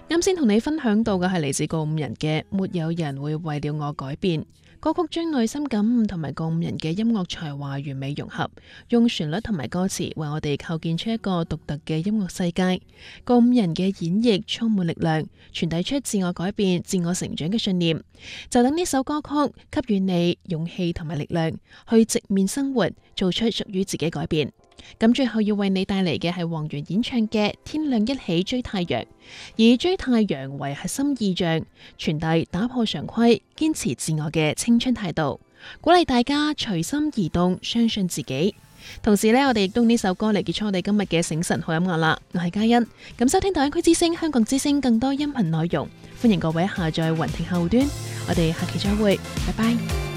啱先同你分享到嘅係嚟自告五人嘅《沒有人會為了我改變》。歌曲將內心感悟同埋告五人嘅音樂才華完美融合，用旋律同埋歌詞為我哋構建出一個獨特嘅音樂世界。告五人嘅演繹充滿力量，傳遞出自我改變、自我成長嘅信念。就等呢首歌曲給予你勇氣同埋力量，去直面生活，做出屬於自己改變。咁最後要為你帶嚟嘅係黃源演唱嘅《天亮一起追太陽》，以追太陽為核心意象，傳遞打破常規、堅持自我嘅青春態度，鼓勵大家隨心而動，相信自己。同時呢，我哋亦都用呢首歌嚟結束我哋今日嘅醒神好音樂啦。我係嘉欣，咁收聽大灣區之聲、香港之聲更多音頻內容，歡迎各位下載雲聽後端。我哋下期再會，拜拜。